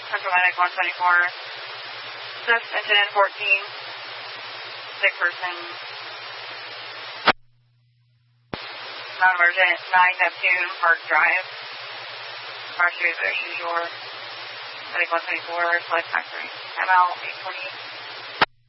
Central Medic 124. Just incident 14. Sick person. Non-emergent 9 Neptune Park Drive. Fractures as usual. Medic 124, select factory. ML 820.